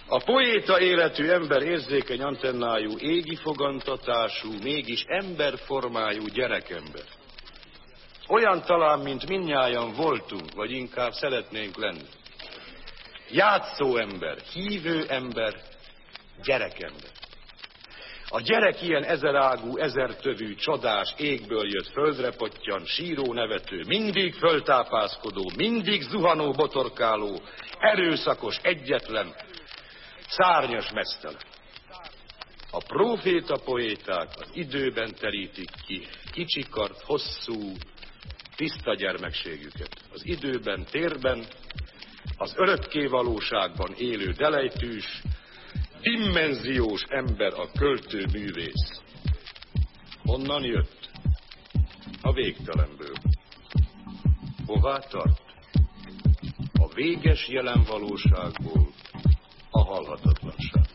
A poéta életű ember érzékeny antennájú, égi fogantatású, mégis emberformájú gyerekember. Olyan talán, mint mindnyájan voltunk, vagy inkább szeretnénk lenni. Játszó ember, hívő ember, gyerekember. A gyerek ilyen ezerágú, ezertövű, csodás, égből jött, földre pottyan, síró, nevető, mindig föltápászkodó, mindig zuhanó, botorkáló, erőszakos, egyetlen, szárnyas meztelen. A próféta poéták az időben terítik ki kicsikart, hosszú, tiszta gyermekségüket. Az időben, térben, az örökké valóságban élő delejtűs, dimenziós ember a költő művész. Honnan jött? A végtelenből. Hová tart? A véges jelen valóságból a halhatatlanság.